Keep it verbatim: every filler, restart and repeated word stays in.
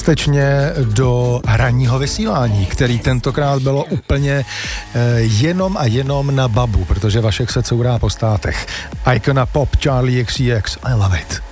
částečně do ranního vysílání, který tentokrát bylo úplně eh, jenom a jenom na babu, protože Vašek se courá po státech. Icona Pop, Charlie X C X, I love it.